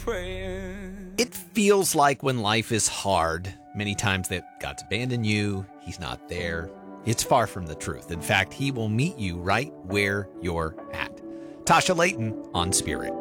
It feels like when life is hard, many times that God's abandoned you, he's not there. It's far from the truth. In fact, he will meet you right where you're at. Tasha Layton on Spirit.